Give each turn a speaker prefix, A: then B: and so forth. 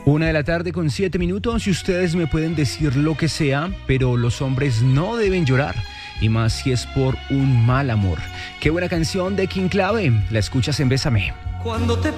A: 1:07 y ustedes me pueden decir lo que sea, pero los hombres no deben llorar, y más si es por un mal amor. Qué buena canción de King Clave, la escuchas en Bésame.
B: Cuando te